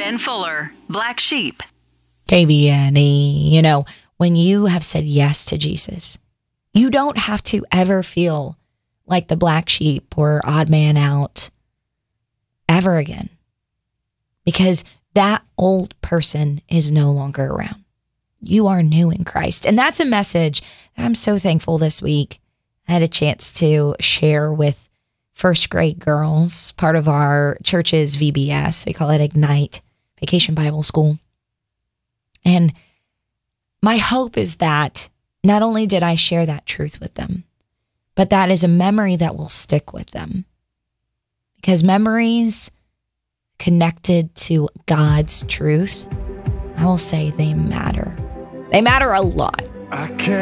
Ben Fuller, Black Sheep. KBNE, you know, when you have said yes to Jesus, you don't have to ever feel like the black sheep or odd man out ever again, because that old person is no longer around. You are new in Christ. And that's a message that I'm so thankful this week I had a chance to share with first grade girls, part of our church's VBS. We call it Ignite, Vacation Bible School. And my hope is that not only did I share that truth with them, but that is a memory that will stick with them. Because memories connected to God's truth, I will say they matter. They matter a lot. I can't